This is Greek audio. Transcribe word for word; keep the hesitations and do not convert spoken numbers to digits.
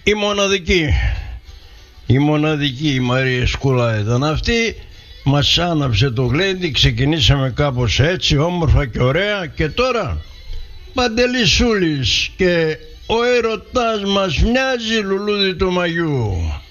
Η μοναδική, η μοναδική η Μαρία Σκούλα ήταν αυτή. Μας άναψε το γλέντι, ξεκινήσαμε κάπως έτσι όμορφα και ωραία. Και τώρα Παντελής Σούλης και ο έρωτάς μας μοιάζει λουλούδι του Μαγιού.